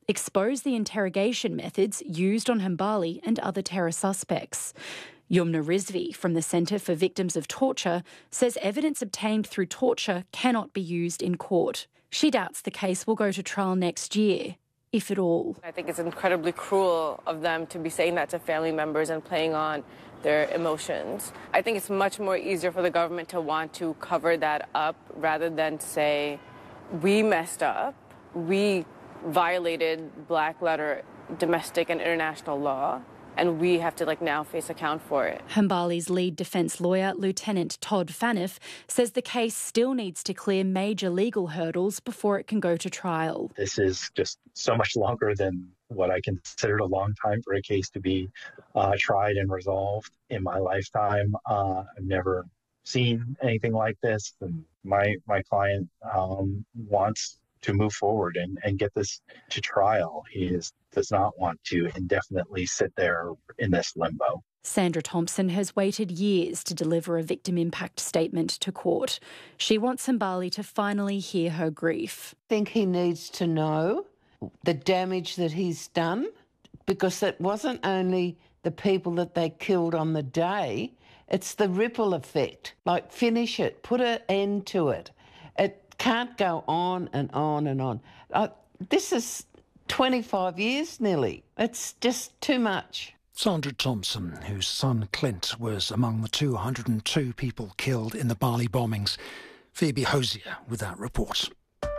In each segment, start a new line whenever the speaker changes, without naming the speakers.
expose the interrogation methods used on Hambali and other terror suspects. Yumna Rizvi from the Centre for Victims of Torture says evidence obtained through torture cannot be used in court. She doubts the case will go to trial next year, if at all.
I think it's incredibly cruel of them to be saying that to family members and playing on their emotions. I think it's much more easier for the government to want to cover that up rather than say, we messed up, we violated black letter domestic and international law, and we have to now face account for it.
Hambali's lead defence lawyer, Lieutenant Todd Phaneuf, says the case still needs to clear major legal hurdles before it can go to trial.
This is just so much longer than what I considered a long time for a case to be tried and resolved in my lifetime. I've never seen anything like this, and my client wants to move forward and get this to trial. He does not want to indefinitely sit there in this limbo.
Sandra Thompson has waited years to deliver a victim impact statement to court. She wants Hambali to finally hear her grief.
I think he needs to know the damage that he's done, because it wasn't only the people that they killed on the day, it's the ripple effect. Finish it, put an end to it. It can't go on and on and on. This is 25 years nearly. It's just too much.
Sandra Thompson, whose son Clint was among the 202 people killed in the Bali bombings. Phoebe Hosier with that report.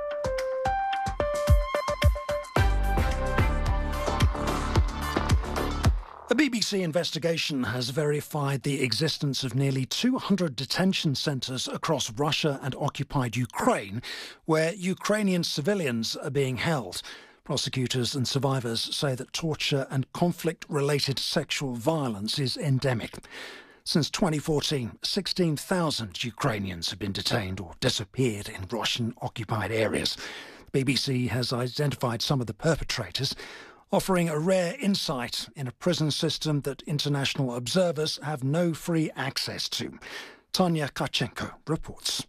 A BBC investigation has verified the existence of nearly 200 detention centres across Russia and occupied Ukraine, where Ukrainian civilians are being held. Prosecutors and survivors say that torture and conflict-related sexual violence is endemic. Since 2014, 16,000 Ukrainians have been detained or disappeared in Russian-occupied areas. The BBC has identified some of the perpetrators, offering a rare insight in a prison system that international observers have no free access to. Tanya Karchenko reports.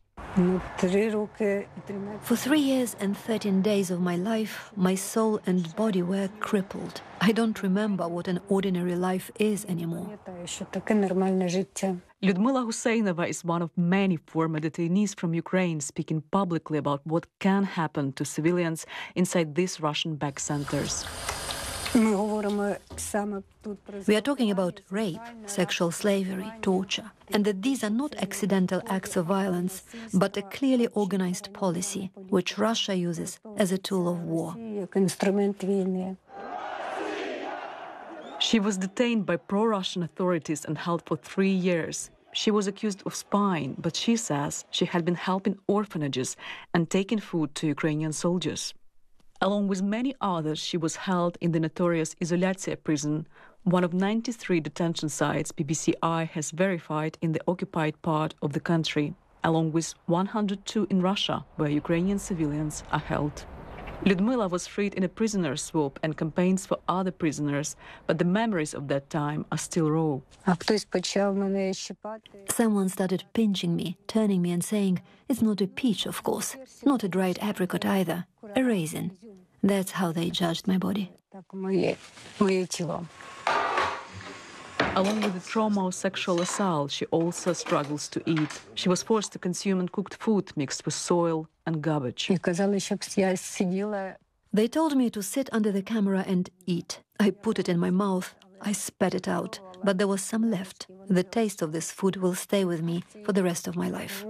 For 3 years and 13 days of my life, my soul and body were crippled. I don't remember what an ordinary life is anymore.
Lyudmila Huseynova is one of many former detainees from Ukraine speaking publicly about what can happen to civilians inside these Russian-backed centers.
We are talking about rape, sexual slavery, torture, and that these are not accidental acts of violence, but a clearly organized policy, which Russia uses as a tool of war.
She was detained by pro-Russian authorities and held for 3 years. She was accused of spying, but she says she had been helping orphanages and taking food to Ukrainian soldiers. Along with many others, she was held in the notorious Izolyatsia prison, one of 93 detention sites BBC Eye has verified in the occupied part of the country, along with 102 in Russia, where Ukrainian civilians are held. Lyudmila was freed in a prisoner swap and campaigns for other prisoners, but the memories of that time are still raw.
Someone started pinching me, turning me and saying, "It's not a peach, of course, not a dried apricot either, a raisin." That's how they judged my body.
Along with the trauma of sexual assault, she also struggles to eat. She was forced to consume uncooked food mixed with soil and garbage.
They told me to sit under the camera and eat. I put it in my mouth. I spat it out, but there was some left. The taste of this food will stay with me for the rest of my life.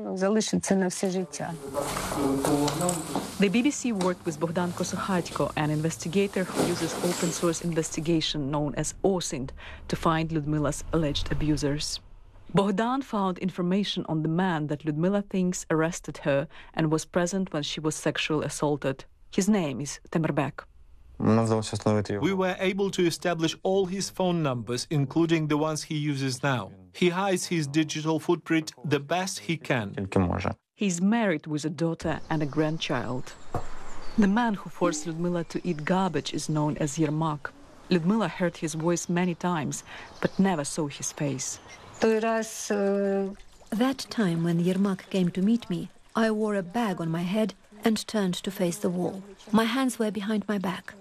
The BBC worked with Bogdan Kosokhatko, an investigator who uses open-source investigation known as OSINT to find Lyudmila's alleged abusers. Bogdan found information on the man that Lyudmila thinks arrested her and was present when she was sexually assaulted. His name is Temerbek.
We were able to establish all his phone numbers, including the ones he uses now. He hides his digital footprint the best he can.
He's married with a daughter and a grandchild. The man who forced Lyudmila to eat garbage is known as Yermak. Lyudmila heard his voice many times, but never saw his face.
That time when Yermak came to meet me, I wore a bag on my head and turned to face the wall. My hands were behind my back.